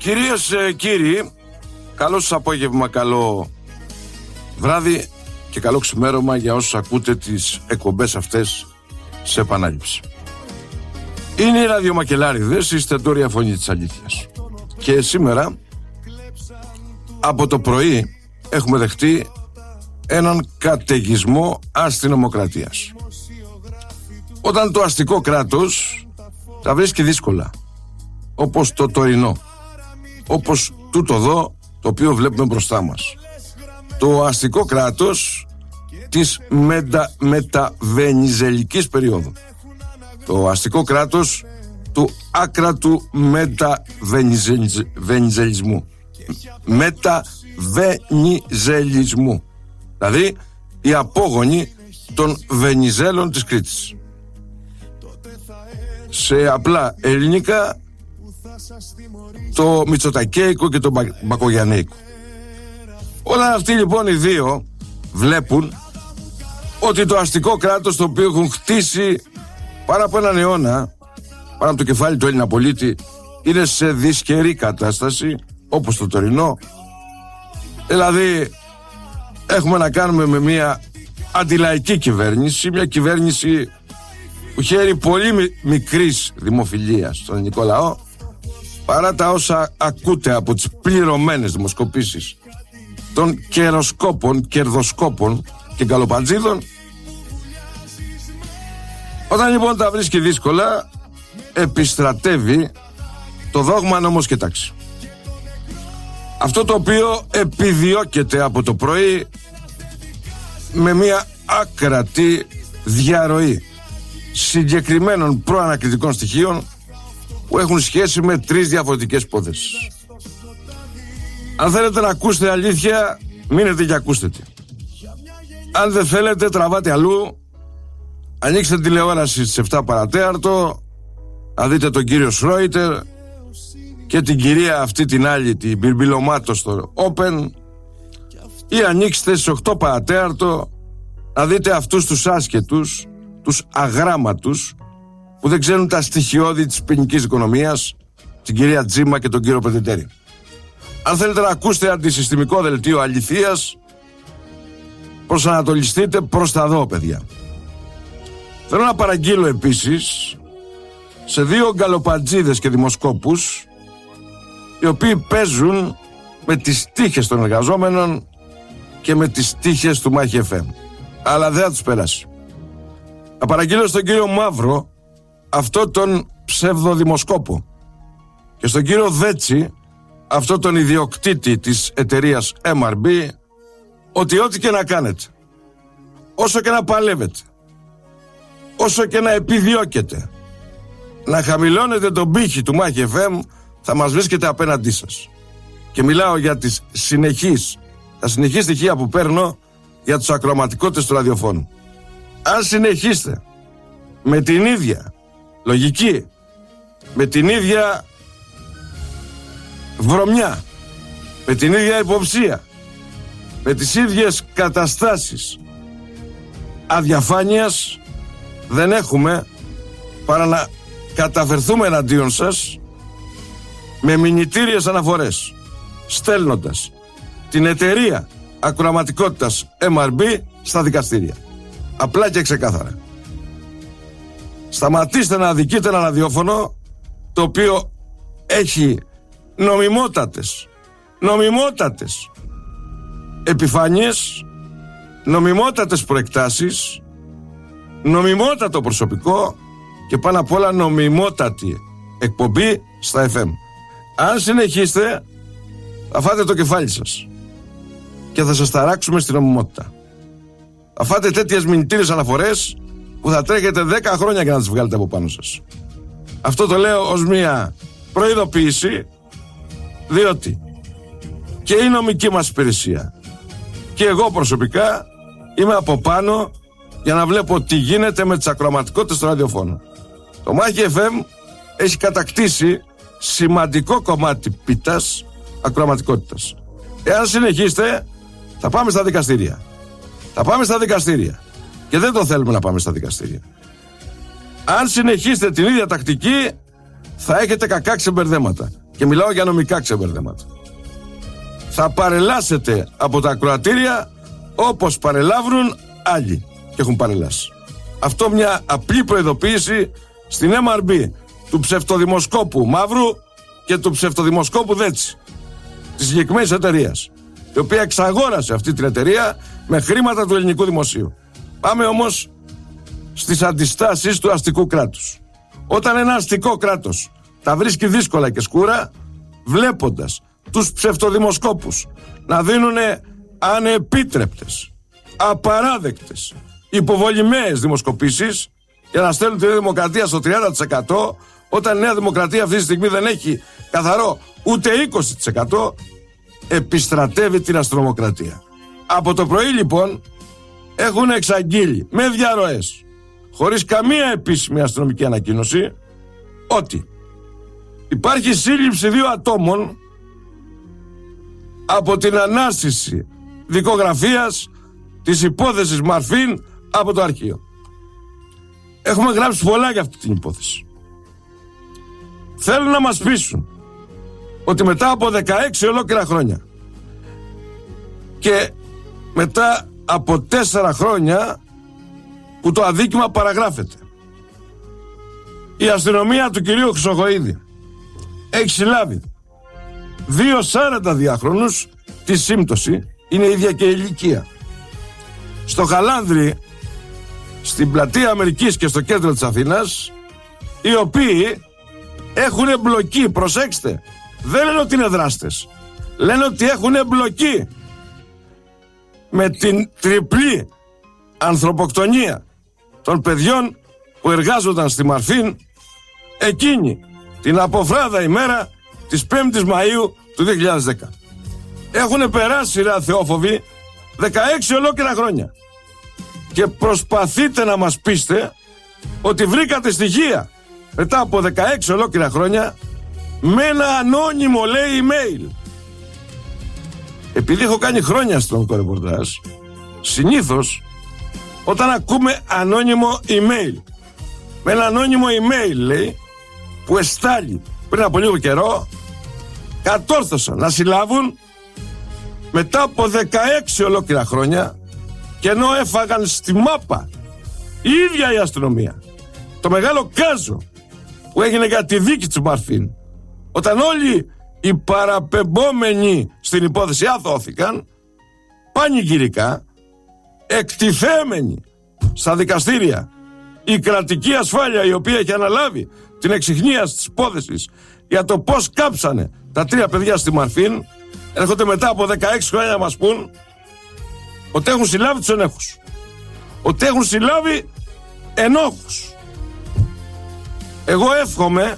Κυρίες, κύριοι, καλό σας απόγευμα, καλό βράδυ και καλό ξημέρωμα για όσους ακούτε τις εκπομπές αυτές σε επανάληψη. Είναι οι ραδιομακελάριδες, η στεντόρια φωνή της αλήθειας. Και σήμερα, από το πρωί, έχουμε δεχτεί έναν καταιγισμό αστυνομοκρατίας. Όταν το αστικό κράτος τα βρίσκει δύσκολα, όπως το τωρινό, όπως τούτο εδώ το οποίο βλέπουμε μπροστά μας, το αστικό κράτος της μεταβενιζελικής περίοδου, το αστικό κράτος του άκρατου μεταβενιζελισμού, δηλαδή οι απόγονοι των Βενιζέλων της Κρήτης. Σε απλά ελληνικά, το Μητσοτακέικο και το Μπακογιαννέικο. Όλα αυτοί λοιπόν οι δύο βλέπουν ότι το αστικό κράτος, το οποίο έχουν χτίσει πάνω από έναν αιώνα πάνω από το κεφάλι του Έλληνα πολίτη, είναι σε δυσχερή κατάσταση, όπως το τωρινό. Δηλαδή έχουμε να κάνουμε με μια αντιλαϊκή κυβέρνηση, μια κυβέρνηση που χαίρει πολύ μικρής δημοφιλίας στον ελληνικό λαό, παρά τα όσα ακούτε από τις πληρωμένες δημοσκοπήσεις των καιροσκόπων, κερδοσκόπων και γκαλοπαντζίδων. Όταν λοιπόν τα βρίσκει δύσκολα, επιστρατεύει το δόγμα νόμος και τάξη. Αυτό το οποίο επιδιώκεται από το πρωί με μια άκρατη διαρροή συγκεκριμένων προανακριτικών στοιχείων που έχουν σχέση με τρεις διαφορετικές υπόθεσεις. Αν θέλετε να ακούσετε αλήθεια, μείνετε και ακούστε τη. Αν δεν θέλετε, τραβάτε αλλού. Ανοίξτε τηλεόραση στις 7 παρατέταρτο, να δείτε τον κύριο Σρόιτερ και την κυρία αυτή την άλλη, την Μπιρμπιλωμάτο στο Open, ή ανοίξτε στις 8 παρατέταρτο να δείτε αυτούς τους άσχετους, τους αγράμματους, που δεν ξέρουν τα στοιχειώδη της ποινικής οικονομίας, την κυρία Τζίμα και τον κύριο Πετετέρη. Αν θέλετε να ακούσετε αντισυστημικό δελτίο αληθείας, προσανατολιστείτε προς τα δω, παιδιά. Θέλω να παραγγείλω επίσης σε δύο γκαλοπατζίδες και δημοσκόπους, οι οποίοι παίζουν με τις τύχες των εργαζόμενων και με τις τύχες του Μάχη FM, αλλά δεν θα τους περάσει. Να παραγγείλω στον κύριο Μαύρο αυτό τον ψευδοδημοσκόπο και στον κύριο Δέτσι, αυτό τον ιδιοκτήτη της εταιρείας MRB, ότι ό,τι και να κάνετε, όσο και να παλεύετε, όσο και να επιδιώκετε να χαμηλώνετε τον πύχη του Μάχη FM, θα μας βρίσκετε απέναντί σας. Και μιλάω για τα συνεχή στοιχεία που παίρνω για τους ακροαματικότητες του ραδιοφώνου. Αν συνεχίσετε με την ίδια λογική, με την ίδια βρωμιά, με την ίδια υποψία, με τις ίδιες καταστάσεις αδιαφάνειας, δεν έχουμε παρά να καταφερθούμε εναντίον σας με μηνυτήριες αναφορές, στέλνοντας την εταιρεία ακροαματικότητας MRB στα δικαστήρια. Απλά και ξεκάθαρα. Σταματήστε να αδικείτε ένα ραδιόφωνο το οποίο έχει νομιμότατες επιφάνειες, νομιμότατες προεκτάσεις, νομιμότατο προσωπικό και πάνω απ' όλα νομιμότατη εκπομπή στα FM. Αν συνεχίσετε, θα φάτε το κεφάλι σας και θα σας ταράξουμε στην νομιμότητα. Θα φάτε τέτοιες μηνυτήριες αναφορές που θα τρέχετε 10 χρόνια για να τις βγάλετε από πάνω σας. Αυτό το λέω ως μια προειδοποίηση, διότι και η νομική μας υπηρεσία και εγώ προσωπικά είμαι από πάνω για να βλέπω τι γίνεται με τις ακροαματικότητες στο ραδιοφώνου. Το Μάχη FM έχει κατακτήσει σημαντικό κομμάτι πίτας ακροαματικότητας. Εάν συνεχίσετε, θα πάμε στα δικαστήρια. Θα πάμε στα δικαστήρια. Και δεν το θέλουμε να πάμε στα δικαστήρια. Αν συνεχίσετε την ίδια τακτική, θα έχετε κακά ξεμπερδέματα. και μιλάω για νομικά ξεμπερδέματα, θα παρελάσετε από τα ακροατήρια όπως παρελάβουν άλλοι και έχουν παρελάσει. Αυτό μια απλή προειδοποίηση στην MRB του ψευτοδημοσκόπου Μαύρου και του ψευτοδημοσκόπου Δέτσι, της συγκεκριμένης εταιρείας, η οποία εξαγόρασε αυτή την εταιρεία με χρήματα του ελληνικού δημοσίου. Πάμε όμως στις αντιστάσεις του αστικού κράτους. Όταν ένα αστικό κράτος τα βρίσκει δύσκολα και σκούρα, βλέποντας τους ψευτοδημοσκόπους να δίνουν ανεπίτρεπτες, απαράδεκτες, υποβολημαίες δημοσκοπήσεις για να στέλνουν τη Νέα Δημοκρατία στο 30%, όταν η Νέα Δημοκρατία αυτή τη στιγμή δεν έχει καθαρό ούτε 20%, επιστρατεύει την αστυνομοκρατία. Από το πρωί λοιπόν έχουν εξαγγείλει με διαρροές, χωρίς καμία επίσημη αστυνομική ανακοίνωση, ότι υπάρχει σύλληψη 2 ατόμων από την ανάρσηση δικογραφίας της υπόθεσης Μαρφίν από το αρχείο. Έχουμε γράψει πολλά για αυτή την υπόθεση. Θέλουν να μας πείσουν ότι μετά από 16 ολόκληρα χρόνια και μετά από 4 χρόνια που το αδίκημα παραγράφεται, η αστυνομία του κυρίου Χρυσοχοΐδη έχει συλλάβει 2 42χρονους, τη σύμπτωση είναι ίδια και η ηλικία, στο Χαλάνδρι, στην πλατεία Αμερικής και στο κέντρο της Αθήνας, οι οποίοι έχουν εμπλοκή, προσέξτε, δεν λένε ότι είναι δράστες, λένε ότι έχουν εμπλοκή με την τριπλή ανθρωποκτονία των παιδιών που εργάζονταν στη Μαρφίν εκείνη την αποφράδα ημέρα της 5ης Μαΐου του 2010. Έχουν περάσει, ρε αθεόφοβοι, 16 ολόκληρα χρόνια και προσπαθείτε να μας πείστε ότι βρήκατε στοιχεία μετά από 16 ολόκληρα χρόνια με ένα ανώνυμο, λέει, email. Επειδή έχω κάνει χρόνια αστυνομικό ρεπορτάζ, συνήθως όταν ακούμε ανώνυμο email, με ένα ανώνυμο email, λέει, που εστάλει πριν από λίγο καιρό, κατόρθωσαν να συλλάβουν μετά από 16 ολόκληρα χρόνια, και ενώ έφαγαν στη μάπα η ίδια η αστυνομία το μεγάλο κάζο που έγινε για τη δίκη της Μαρφίν, όταν όλοι οι παραπεμπόμενοι στην υπόθεση αθώθηκαν πανηγυρικά, εκτιθέμενοι στα δικαστήρια η κρατική ασφάλεια, η οποία έχει αναλάβει την εξιχνίαση της υπόθεσης για το πώς κάψανε τα 3 παιδιά στη Μαρφίν, έρχονται μετά από 16 χρόνια να μας πούν ότι έχουν συλλάβει τους ενέχους, ότι έχουν συλλάβει ενόχους. Εγώ εύχομαι,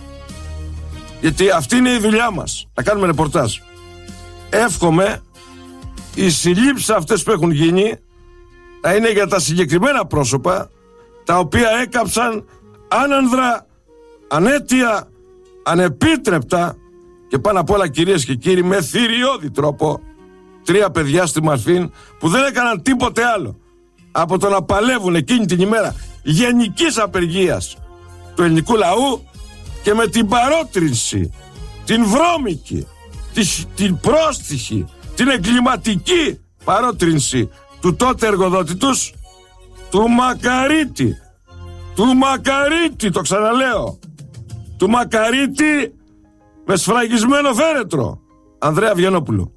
γιατί αυτή είναι η δουλειά μας, να κάνουμε ρεπορτάζ, εύχομαι οι συλλήψεις αυτές που έχουν γίνει να είναι για τα συγκεκριμένα πρόσωπα τα οποία έκαψαν άνανδρα, ανέτεια, ανεπίτρεπτα και πάνω απ' όλα, κυρίες και κύριοι, με θηριώδη τρόπο 3 παιδιά στη Μαρφίν που δεν έκαναν τίποτε άλλο από το να παλεύουν εκείνη την ημέρα γενικής απεργίας του ελληνικού λαού και με την παρότρινση, την βρώμικη, την πρόστιχη, την εγκληματική παρότρινση του τότε εργοδότη τους, του Μακαρίτη. Του Μακαρίτη, το ξαναλέω. Του Μακαρίτη με σφραγισμένο φέρετρο, Ανδρέα Βιενόπουλου.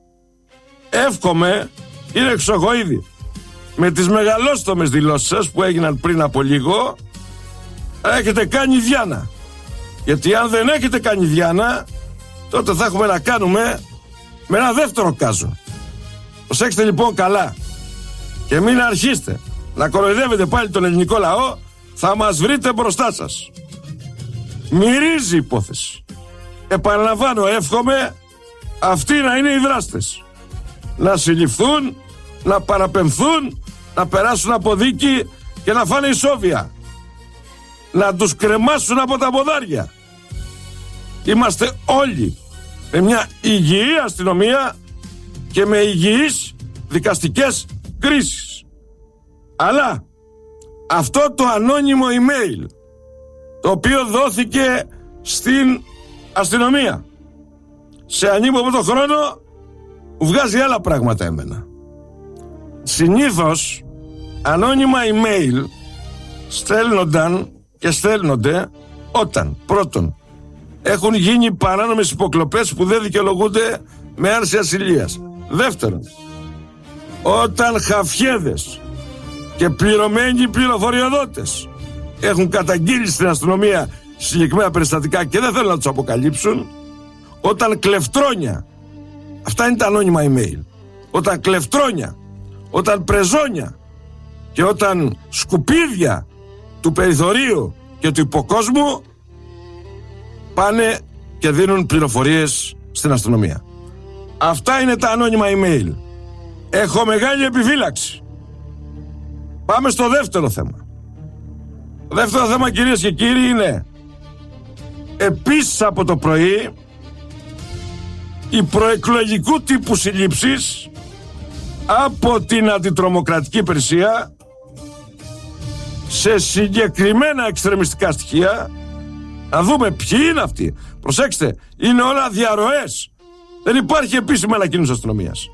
Εύχομαι, κύριε Χρυσοχοΐδη, με τις μεγαλόστομες δηλώσεις σας που έγιναν πριν από λίγο, έχετε κάνει διάνα. Γιατί αν δεν έχετε κάνει διάνα, τότε θα έχουμε να κάνουμε με ένα δεύτερο κάζο. Προσέξτε λοιπόν καλά και μην αρχίστε να κοροϊδεύετε πάλι τον ελληνικό λαό, θα μας βρείτε μπροστά σας. Μυρίζει η υπόθεση. Επαναλαμβάνω, εύχομαι αυτοί να είναι οι δράστες, να συλληφθούν, να παραπεμφθούν, να περάσουν από δίκη και να φάνε ισόβια, να τους κρεμάσουν από τα ποδάρια. Είμαστε όλοι με μια υγιή αστυνομία και με υγιείς δικαστικές κρίσεις. Αλλά αυτό το ανώνυμο email, το οποίο δόθηκε στην αστυνομία. Σε ανύποπτο χρόνο μου βγάζει άλλα πράγματα εμένα. Συνήθως ανώνυμα email στέλνονταν και στέλνονται όταν πρώτον έχουν γίνει παράνομες υποκλοπές που δεν δικαιολογούνται με άρση ασυλίας. Δεύτερον, όταν χαφιέδες και πληρωμένοι πληροφοριοδότες έχουν καταγγείλει στην αστυνομία συγκεκριμένα περιστατικά και δεν θέλουν να τους αποκαλύψουν. Όταν κλεφτρόνια, αυτά είναι τα ανώνυμα email, όταν κλεφτρόνια, όταν πρεζόνια και όταν σκουπίδια του περιθωρίου και του υποκόσμου πάνε και δίνουν πληροφορίες στην αστυνομία. Αυτά είναι τα ανώνυμα email. Έχω μεγάλη επιφύλαξη. Πάμε στο δεύτερο θέμα. Το δεύτερο θέμα, κυρίες και κύριοι, είναι επίσης από το πρωί οι προεκλογικού τύπου συλλήψεις από την αντιτρομοκρατική υπηρεσία σε συγκεκριμένα εξτρεμιστικά στοιχεία. Να δούμε ποιοι είναι αυτοί. Προσέξτε, είναι όλα διαρροές. Δεν υπάρχει επίσημα ανακοίνωση αστυνομίας.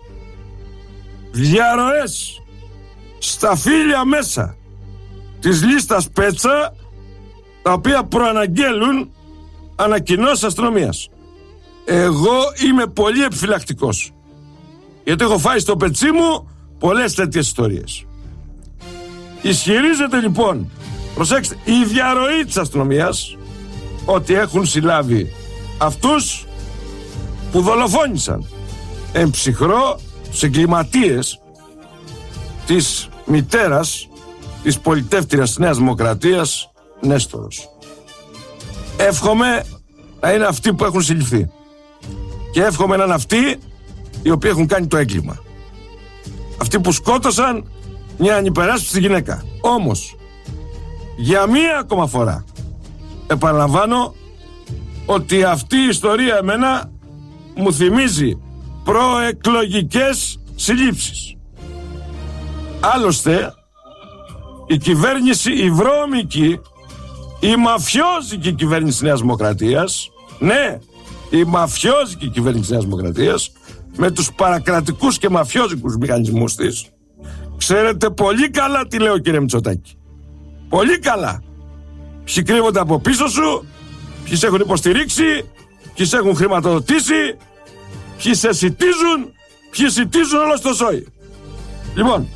Διαρροές στα φύλλα μέσα της λίστας Πέτσα, τα οποία προαναγγέλουν ανακοινώσεις αστυνομίας. Εγώ είμαι πολύ επιφυλακτικός, γιατί έχω φάει στο πετσί μου πολλές τέτοιες ιστορίες. Ισχυρίζεται λοιπόν, προσέξτε, η διαρροή της αστυνομίας ότι έχουν συλλάβει αυτούς που δολοφόνησαν εν ψυχρό τους εγκληματίες της μητέρας της πολιτεύτριας της Νέας Δημοκρατίας, Νέστορος. Εύχομαι να είναι αυτοί που έχουν συλληφθεί και εύχομαι να είναι αυτοί οι οποίοι έχουν κάνει το έγκλημα, αυτοί που σκότωσαν μια ανυπεράσπιστη γυναίκα. Όμως για μία ακόμα φορά επαναλαμβάνω ότι αυτή η ιστορία εμένα μου θυμίζει προεκλογικές συλλήψεις. Άλλωστε η κυβέρνηση, η βρώμικη, η μαφιόζικη κυβέρνηση Νέας Δημοκρατίας, ναι, η μαφιόζικη κυβέρνηση Νέας Δημοκρατίας, με τους παρακρατικούς και μαφιόζικους μηχανισμούς της, ξέρετε πολύ καλά τι λέω, κύριε Μητσοτάκη. Πολύ καλά. Ποιοι κρύβονται από πίσω σου, ποιοι σε έχουν υποστηρίξει, ποιοι σε έχουν χρηματοδοτήσει, ποιοι σε σιτίζουν, ποιοι σιτίζουν όλο στο σόι. Λοιπόν,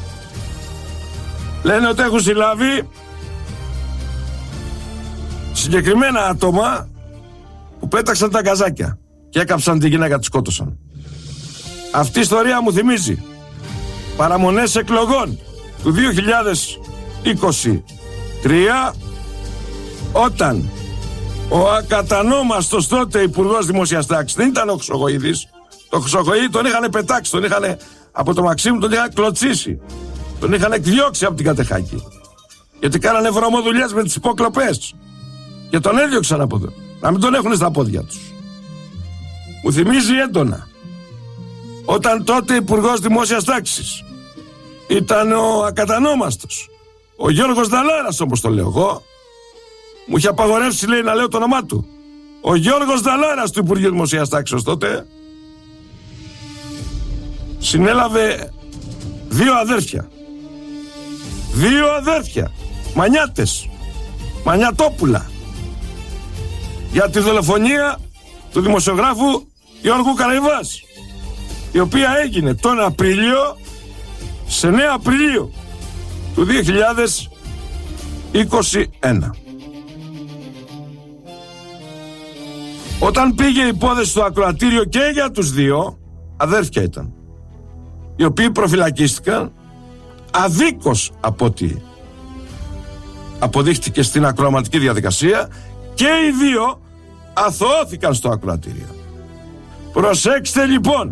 λένε ότι έχουν συλλάβει συγκεκριμένα άτομα που πέταξαν τα γκαζάκια και έκαψαν τη γυναίκα, τη σκότωσαν. Αυτή η ιστορία μου θυμίζει παραμονές εκλογών του 2023, όταν ο ακατανόμαστος τότε υπουργός δημόσιας τάξης δεν ήταν ο Χρυσοχοΐδης. Το Χρυσοχοΐδη τον είχαν πετάξει, τον είχαν από το Μαξίμου, τον είχαν κλωτσίσει, τον είχαν εκδιώξει από την Κατεχάκη, γιατί κάνανε βρωμοδουλειές με τις υποκλοπές και τον έδιωξαν από εδώ, να μην τον έχουν στα πόδια τους. Μου θυμίζει έντονα όταν τότε υπουργός δημόσιας τάξης ήταν ο ακατανόμαστος ο Γιώργος Δαλάρας, όπως το λέω εγώ. Μου είχε απαγορεύσει, λέει, να λέω το όνομά του. Ο Γιώργος Δαλάρας του Υπουργείου Δημοσίας Τάξης τότε συνέλαβε δύο αδέρφια μανιάτες, μανιατόπουλα, για τη δολοφονία του δημοσιογράφου Γιώργου Καραϊβάς, η οποία έγινε τον Απρίλιο, σε 9 Απριλίου του 2021. Όταν πήγε η υπόθεση στο ακροατήριο και για τους δύο, αδέρφια ήταν, οι οποίοι προφυλακίστηκαν αδίκως από ό,τι αποδείχτηκε στην ακροαματική διαδικασία, και οι δύο αθωώθηκαν στο ακροατήριο. Προσέξτε λοιπόν,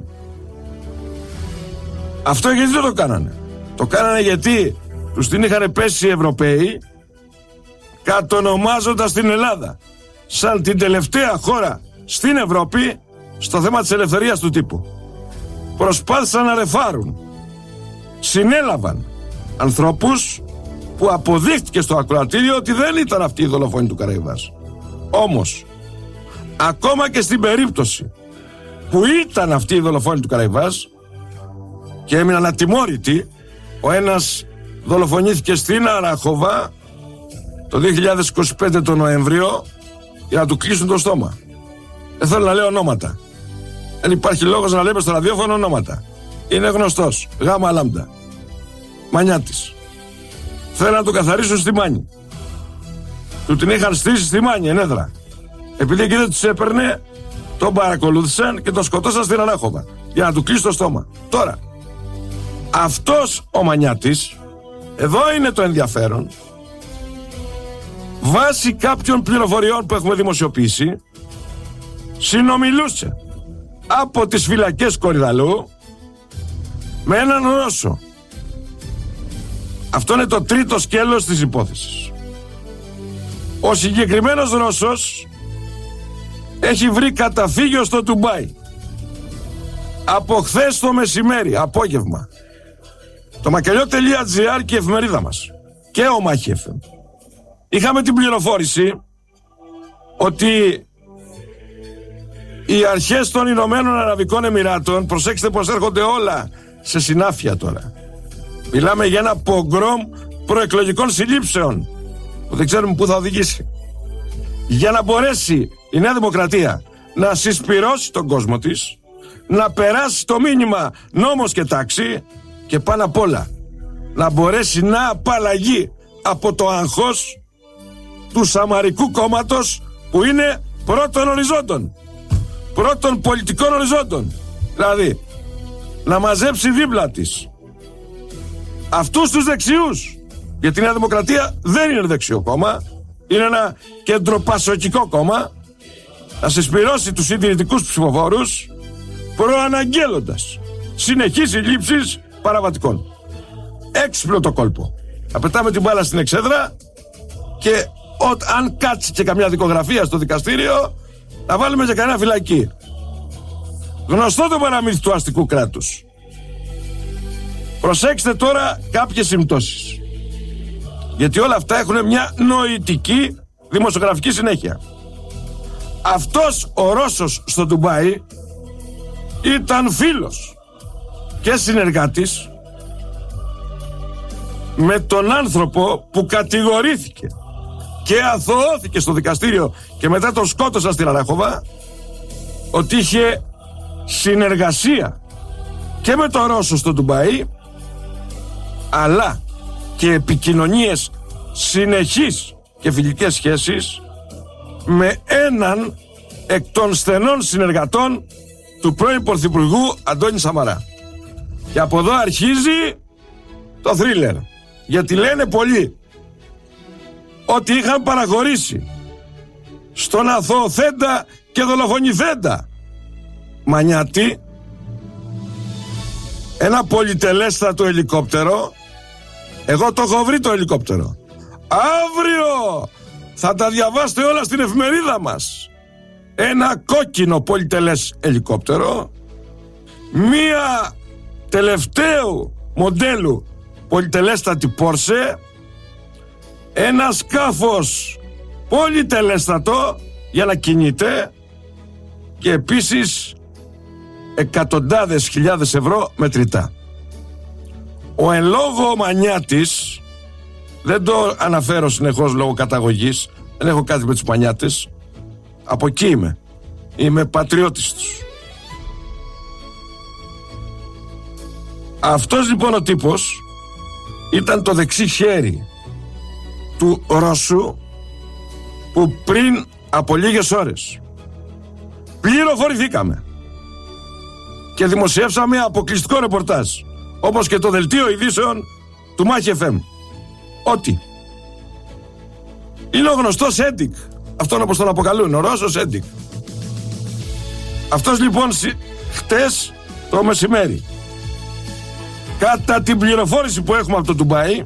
αυτό γιατί δεν το κάνανε? Το κάνανε γιατί τους την είχαν πέσει οι Ευρωπαίοι, κατονομάζοντας την Ελλάδα σαν την τελευταία χώρα στην Ευρώπη στο θέμα της ελευθερίας του τύπου. Προσπάθησαν να ρεφάρουν, συνέλαβαν ανθρώπους που αποδείχτηκε στο ακροατήριο ότι δεν ήταν αυτοί οι δολοφόνοι του Καραϊβάς. Όμως ακόμα και στην περίπτωση που ήταν αυτοί οι δολοφόνοι του Καραϊβάζ και έμειναν ατιμόρυτοι, ο ένας δολοφονήθηκε στην Αράχοβα το 2025 τον Νοέμβριο για να του κλείσουν το στόμα. Δεν θέλω να λέω ονόματα. Δεν υπάρχει λόγος να λέμε στο ραδιόφωνο ονόματα. Είναι γνωστός. Γάμα Λάμδα. Μανιάτης. Θέλουν να τον καθαρίσουν στη Μάνη. Του την είχαν στήσει στη Μάνη, ενέδρα. Επειδή εκεί δεν τους έπαιρνε, τον παρακολούθησαν και τον σκοτώσαν στην Αράχοβα για να του κλείσει το στόμα. Τώρα, αυτός ο Μανιάτης, εδώ είναι το ενδιαφέρον, βάσει κάποιων πληροφοριών που έχουμε δημοσιοποιήσει, συνομιλούσε από τις φυλακές Κορυδαλού με έναν Ρώσο. Αυτό είναι το τρίτο σκέλος της υπόθεσης. Ο συγκεκριμένος Ρώσος έχει βρει καταφύγιο στο Ντουμπάι από χθες το μεσημέρι, απόγευμα. Το μακελιό.gr και η εφημερίδα μας και ο Μάχη FM. Είχαμε την πληροφόρηση ότι οι αρχές των Ηνωμένων Αραβικών Εμιράτων, προσέξτε πως έρχονται όλα σε συνάφεια τώρα. Μιλάμε για ένα πογκρόμ προεκλογικών συλλήψεων που δεν ξέρουμε πού θα οδηγήσει. Για να μπορέσει η Νέα Δημοκρατία να συσπυρώσει τον κόσμο της, να περάσει το μήνυμα νόμος και τάξη και πάνω απ' όλα να μπορέσει να απαλλαγεί από το αγχός του Σαμαρικού κόμματος που είναι πρώτων οριζόντων, πρώτων πολιτικών οριζόντων. Δηλαδή να μαζέψει δίπλα της αυτούς τους δεξιούς, γιατί η Νέα Δημοκρατία δεν είναι δεξιό κόμμα, είναι ένα κεντροπασοκικό κόμμα, να συσπυρώσει τους συντηρητικούς ψηφοφόρους προαναγγέλλοντας συνεχείς συλλήψεις παραβατικών. Έξυπνο το κόλπο. Θα πετάμε την μπάλα στην εξέδρα και αν κάτσει και καμιά δικογραφία στο δικαστήριο, θα βάλουμε και κανένα φυλακή. Γνωστό το παραμύθι του αστικού κράτους. Προσέξτε τώρα κάποιες συμπτώσεις, γιατί όλα αυτά έχουν μια νοητική δημοσιογραφική συνέχεια. Αυτός ο Ρώσος στο Ντουμπάι ήταν φίλος και συνεργάτης με τον άνθρωπο που κατηγορήθηκε και αθωώθηκε στο δικαστήριο και μετά τον σκότωσαν στην Αράχοβα, ότι είχε συνεργασία και με τον Ρώσο στο Ντουμπάι, αλλά και επικοινωνίες συνεχείς και φιλικές σχέσεις με έναν εκ των στενών συνεργατών του πρώην Πρωθυπουργού Αντώνη Σαμαρά. Και από εδώ αρχίζει το θρίλερ, γιατί λένε πολλοί ότι είχαν παραχωρήσει στον αθωωθέντα και δολοφονηθέντα Μανιάτη ένα πολυτελέστατο ελικόπτερο. Εγώ το έχω βρει το ελικόπτερο. Αύριο θα τα διαβάσετε όλα στην εφημερίδα μας. Ένα κόκκινο πολυτελές ελικόπτερο, μία τελευταίου μοντέλου πολυτελέστατη Πόρσε, ένα σκάφος πολυτελέστατο για να κινείται και επίσης εκατοντάδες χιλιάδες ευρώ μετρητά. Ο εν λόγω Μανιάτης, δεν το αναφέρω συνεχώς λόγω καταγωγής, δεν έχω κάτι με τους Μανιάτες, από εκεί είμαι πατριώτης τους. Αυτός λοιπόν ο τύπος ήταν το δεξί χέρι του Ρώσου που πριν από λίγες ώρες πληροφορηθήκαμε και δημοσιεύσαμε αποκλειστικό ρεπορτάζ, όπως και το δελτίο ειδήσεων του Μάχη FM, ότι είναι ο γνωστός Έντικ, αυτόν όπως τον αποκαλούν, ο Ρώσος Έντικ. Αυτός λοιπόν χτες το μεσημέρι, κατά την πληροφόρηση που έχουμε από το Ντουμπάι,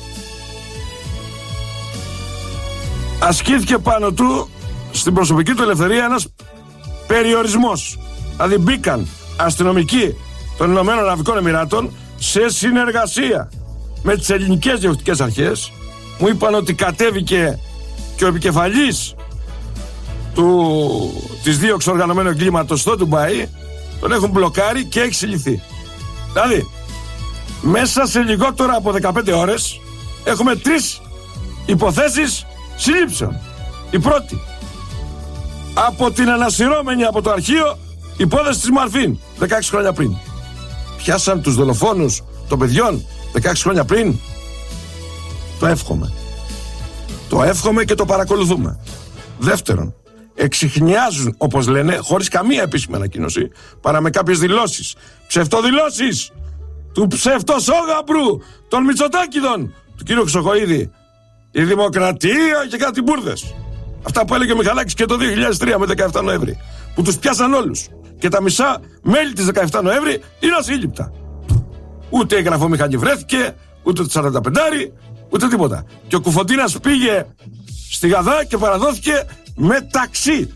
ασκήθηκε πάνω του στην προσωπική του ελευθερία ένας περιορισμός. Δηλαδή μπήκαν αστυνομικοί των Ηνωμένων Αραβικών Εμιράτων σε συνεργασία με τις ελληνικές διοκτικές αρχές. Μου είπαν ότι κατέβηκε και ο επικεφαλής της δίωξης οργανωμένου εγκλήματος στο Ντουμπάι, τον έχουν μπλοκάρει και έχει συλληφθεί. Δηλαδή, μέσα σε λιγότερο από 15 ώρες έχουμε 3 υποθέσεις συλλήψεων. Η πρώτη, από την ανασυρώμενη από το αρχείο υπόθεση της Μαρφίν, 16 χρόνια πριν. Πιάσαν τους δολοφόνους των παιδιών 16 χρόνια πριν. Το εύχομαι. Το εύχομαι και το παρακολουθούμε. Δεύτερον, εξιχνιάζουν, όπως λένε, χωρίς καμία επίσημη ανακοίνωση, παρά με κάποιες δηλώσεις, ψευτοδηλώσεις του ψευτοσόγαμπρου των Μητσοτάκηδων, του κύριου Χρυσοχοΐδη, η δημοκρατία και κάτι μπουρδες. Αυτά που έλεγε ο Μιχαλάκης και το 2003 με 17 Νοέμβρη, που τους πιάσαν όλους. Και τα μισά μέλη της 17 Νοέμβρη είναι ασύλληπτα. Ούτε η γραφομηχανή βρέθηκε, ούτε το 45, ούτε τίποτα. Και ο Κουφοντίνας πήγε στη Γαδά και παραδόθηκε με ταξί.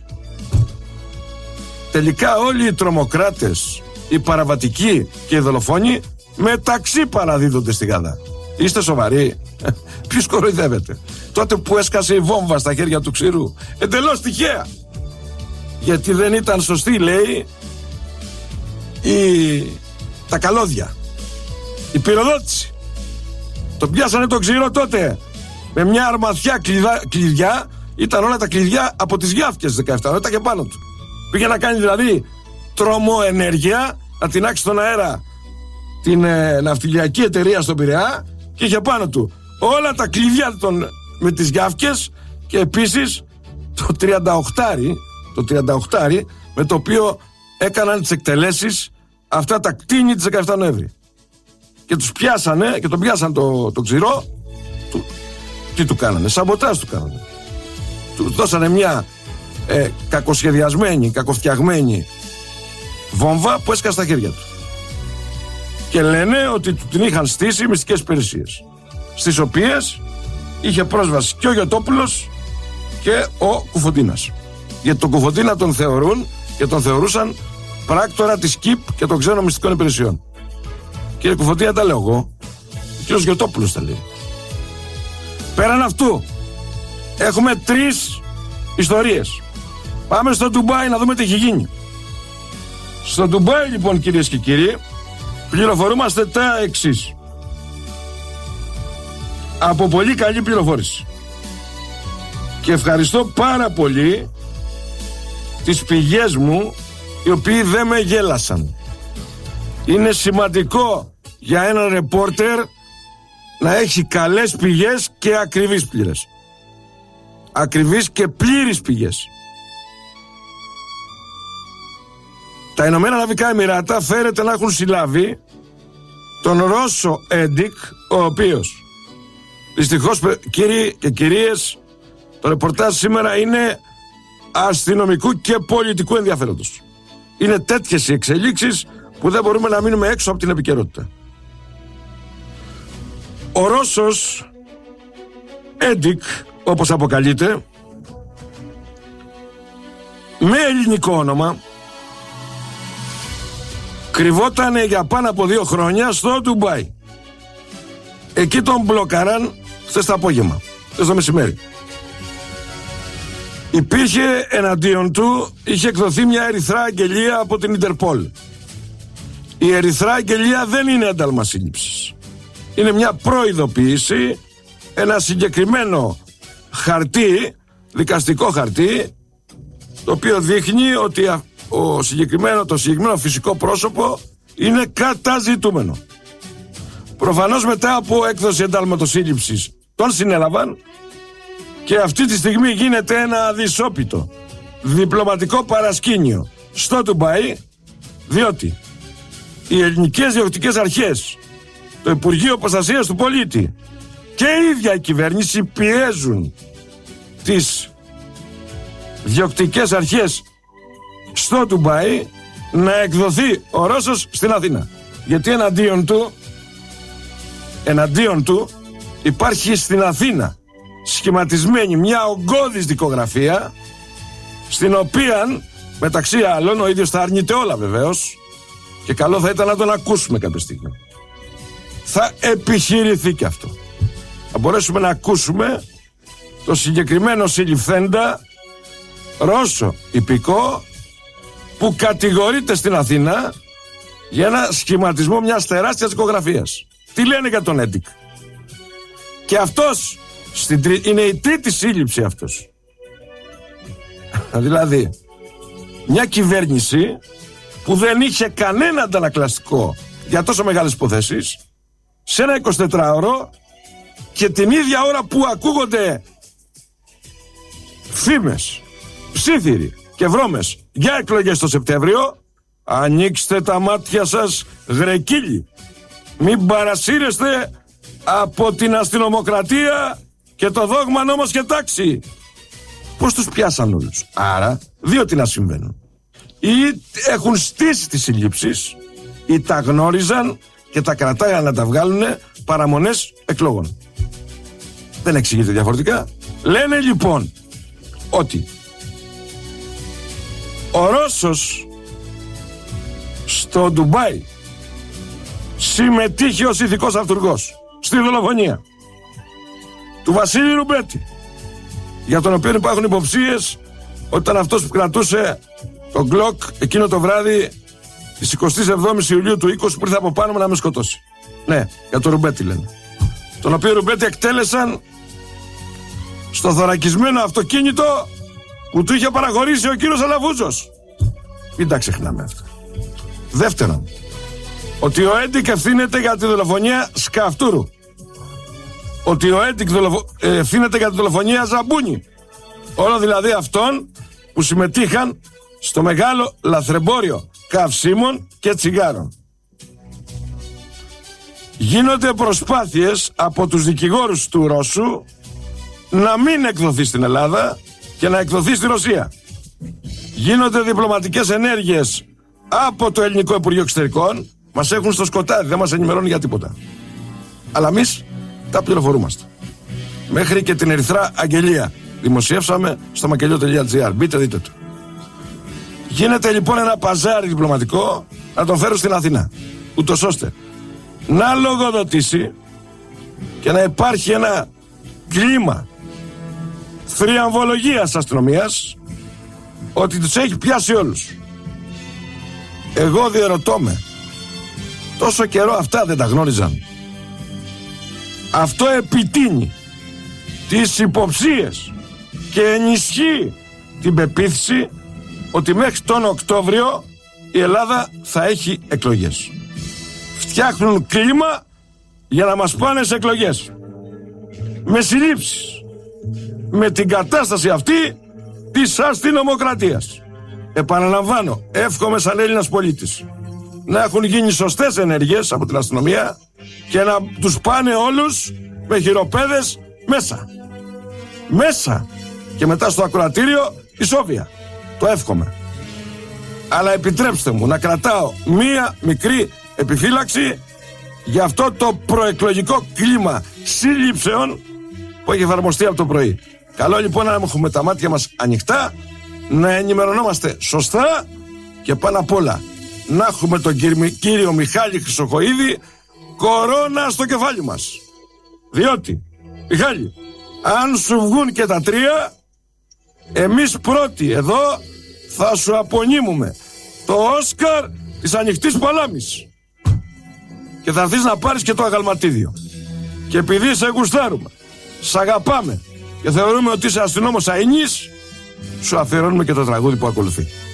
Τελικά όλοι οι τρομοκράτες, οι παραβατικοί και οι δολοφόνοι με ταξί παραδίδονται στη Γαδά. Είστε σοβαροί? Ποιος κοροϊδεύεται? Τότε που έσκασε η βόμβα στα χέρια του Ξηρού, εντελώς τυχαία, γιατί δεν ήταν σωστή, λέει, τα καλώδια, η πυροδότηση. Το πιάσανε το Ξηρό τότε με μια αρμαθιά κλειδιά. Ήταν όλα τα κλειδιά από τις Γιάφκες 17, ήταν και πάνω του. Πήγε να κάνει δηλαδή τρομοενέργεια, να τεινάξει στον αέρα την ναυτιλιακή εταιρεία στον Πειραιά, και είχε πάνω του όλα τα κλειδιά με τις Γιάφκες, και επίσης το 38 με το οποίο έκαναν τις εκτελέσεις αυτά τα κτίνη της 17 Νοέμβρη. Και τους πιάσανε και τον πιάσαν το Ξηρό. Τι του κάνανε? Σαμποτάζ του κάνανε. Του δώσανε μια κακοσχεδιασμένη, κακοφτιαγμένη βόμβα που έσκασε στα χέρια του. Και λένε ότι την είχαν στήσει μυστικές υπηρεσίες, στις οποίες είχε πρόσβαση και ο Γιωτόπουλος και ο Κουφοντίνας. Γιατί τον Κουφοντίνα τον θεωρούν και τον θεωρούσαν πράκτορα της ΚΙΠ και των ξένων μυστικών υπηρεσιών. Κύριε Κουφοντίνα, τα λέω εγώ. Ο κύριος Γιωτόπουλος τα λέει. Πέραν αυτού, έχουμε 3 ιστορίες. Πάμε στο Ντουμπάι να δούμε τι έχει γίνει. Στο Ντουμπάι, λοιπόν, κυρίες και κύριοι, πληροφορούμαστε τα εξής. Από πολύ καλή πληροφόρηση. Και ευχαριστώ πάρα πολύ τις πηγές μου, οι οποίοι δεν με γέλασαν. Είναι σημαντικό για έναν ρεπόρτερ να έχει καλές πηγές και ακριβείς πηγές. Ακριβείς και πλήρεις πηγές. Τα Ηνωμένα Αραβικά Εμιράτα φέρεται να έχουν συλλάβει τον Ρώσο Έντικ, ο οποίος, δυστυχώς, κύριοι και κυρίες, το ρεπορτάζ σήμερα είναι αστυνομικού και πολιτικού ενδιαφέροντος. Είναι τέτοιες οι εξελίξεις που δεν μπορούμε να μείνουμε έξω από την επικαιρότητα. Ο Ρώσος Έντικ, όπως αποκαλείται, με ελληνικό όνομα, κρυβότανε για πάνω από 2 χρόνια στο Ντουμπάι. Εκεί τον μπλοκαράν χθες το απόγευμα, χθες το μεσημέρι. Υπήρχε εναντίον του, είχε εκδοθεί μια ερυθρά αγγελία από την Ιντερπόλ. Η ερυθρά αγγελία δεν είναι ένταλμα σύλληψης. Είναι μια προειδοποίηση, ένα συγκεκριμένο χαρτί, δικαστικό χαρτί, το οποίο δείχνει ότι το συγκεκριμένο φυσικό πρόσωπο είναι καταζητούμενο. Προφανώς μετά από έκδοση εντάλματος σύλληψης τον συνέλαβαν και αυτή τη στιγμή γίνεται ένα αδυσόπιτο διπλωματικό παρασκήνιο στο Ντουμπάι, διότι οι ελληνικές διοκτικές αρχές, το Υπουργείο Προστασίας του Πολίτη και η ίδια η κυβέρνηση πιέζουν τις διοκτικές αρχές στο Ντουμπάι να εκδοθεί ο Ρώσος στην Αθήνα. Γιατί εναντίον του υπάρχει στην Αθήνα σχηματισμένη μια ογκώδης δικογραφία, στην οποία μεταξύ άλλων ο ίδιος θα αρνείται όλα βεβαίως, και καλό θα ήταν να τον ακούσουμε κάποια στιγμή. Θα επιχειρηθεί και αυτό. Θα μπορέσουμε να ακούσουμε το συγκεκριμένο συλληφθέντα Ρώσο υπηκό που κατηγορείται στην Αθήνα για ένα σχηματισμό μιας τεράστιας δικογραφίας. Τι λένε για τον Έντικ? Και αυτός είναι η τρίτη σύλληψη αυτός. Δηλαδή μια κυβέρνηση που δεν είχε κανένα αντανακλαστικό για τόσο μεγάλες υποθέσεις, σε ένα 24ωρο, και την ίδια ώρα που ακούγονται φήμες, ψίθυροι και βρώμες για εκλογές το Σεπτέμβριο, ανοίξτε τα μάτια σας, γρεκίλοι. Μην παρασύρεστε από την αστυνομοκρατία και το δόγμα νόμος και τάξη. Πώς τους πιάσαν όλους? Άρα, δύο τι να συμβαίνουν. Ή έχουν στήσει τις συλλήψεις, ή τα γνώριζαν και τα κρατάγαν να τα βγάλουν παραμονές εκλογών. Δεν εξηγείται διαφορετικά. Λένε λοιπόν ότι ο Ρώσος στο Ντουμπάι συμμετείχε ως ηθικός αυτουργός στη δολοφονία του Βασίλη Ρουμπέτη, για τον οποίο υπάρχουν υποψίες ότι ήταν αυτός που κρατούσε τον Γκλοκ εκείνο το βράδυ της 27ης Ιουλίου του 20 που ήρθε από πάνω μου να με σκοτώσει. Ναι, για τον Ρουμπέτη λένε. Τον οποίο Ρουμπέτη εκτέλεσαν στο θωρακισμένο αυτοκίνητο που του είχε παραχωρήσει ο κύριος Αλαβούζος. Μην τα ξεχνάμε αυτά. Δεύτερον, ότι ο Έντικ ευθύνεται για τη δολοφονία Σκαφτούρου. Ότι ο Έντικ ευθύνεται για τη δολοφονία Ζαμπούνι. Όλο δηλαδή αυτών που συμμετείχαν στο μεγάλο λαθρεμπόριο καυσίμων και τσιγάρων. Γίνονται προσπάθειες από τους δικηγόρους του Ρώσου να μην εκδοθεί στην Ελλάδα και να εκδοθεί στη Ρωσία. Γίνονται διπλωματικές ενέργειες από το Ελληνικό Υπουργείο Εξωτερικών. Μας έχουν στο σκοτάδι, δεν μας ενημερώνουν για τίποτα. Αλλά εμείς τα πληροφορούμαστε. Μέχρι και την Ερυθρά Αγγελία δημοσιεύσαμε στο μακελιό.gr. Μπείτε, δείτε το. Γίνεται λοιπόν ένα παζάρι διπλωματικό να τον φέρουν στην Αθήνα, ούτως ώστε να λογοδοτήσει και να υπάρχει ένα κλίμα θριαμβολογίας αστυνομίας ότι τους έχει πιάσει όλους. Εγώ διερωτώ με, τόσο καιρό αυτά δεν τα γνώριζαν? Αυτό επιτείνει τις υποψίες και ενισχύει την πεποίθηση ότι μέχρι τον Οκτώβριο η Ελλάδα θα έχει εκλογές. Φτιάχνουν κλίμα για να μας πάνε σε εκλογές. Με συλλήψεις. Με την κατάσταση αυτή της αστυνομοκρατίας. Επαναλαμβάνω, εύχομαι σαν Έλληνας πολίτης να έχουν γίνει σωστές ενέργειες από την αστυνομία και να τους πάνε όλους με χειροπέδες μέσα. Μέσα. Και μετά στο ακροατήριο η Σόβια. Το εύχομαι. Αλλά επιτρέψτε μου να κρατάω μία μικρή επιφύλαξη για αυτό το προεκλογικό κλίμα σύλληψεων που έχει εφαρμοστεί από το πρωί. Καλό λοιπόν να έχουμε τα μάτια μας ανοιχτά, να ενημερωνόμαστε σωστά και πάνω απ' όλα να έχουμε τον κύριο Μιχάλη Χρυσοχοΐδη κορώνα στο κεφάλι μας. Διότι, Μιχάλη, αν σου βγουν και τα τρία, εμείς πρώτοι εδώ θα σου απονείμουμε το Όσκαρ της ανοιχτής παλάμης και θα έρθεις να πάρεις και το αγαλματίδιο. Και επειδή σε γουστάρουμε, σ' αγαπάμε και θεωρούμε ότι είσαι αστυνόμος αεινής, σου αφιερώνουμε και το τραγούδι που ακολουθεί.